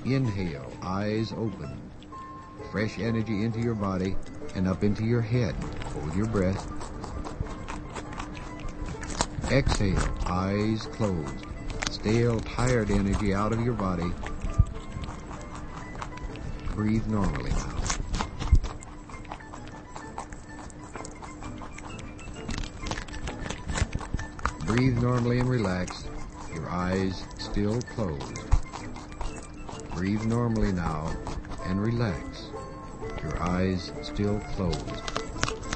Inhale, eyes open. Fresh energy into your body and up into your head. Hold your breath. Exhale, eyes closed. Stale, tired energy out of your body. Breathe normally now. Breathe normally and relax. Your eyes still closed. Breathe normally now and relax. Your eyes still closed.